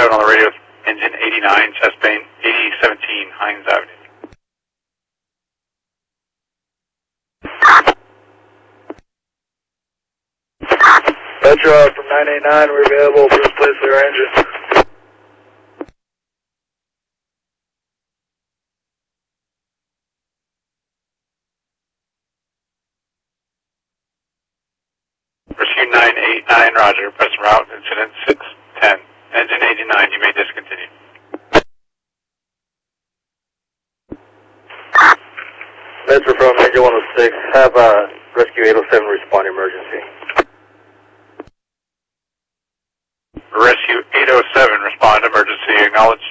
807 on the radio, engine 89, chest pain, 8017 Hines Avenue. Metro from 989, we're available for replace their engine. Rescue 989, roger, press route, incident 610. Engine 89, you may discontinue. Metro from Major 106, have Rescue 807 respond emergency. Rescue 807, respond emergency, acknowledged.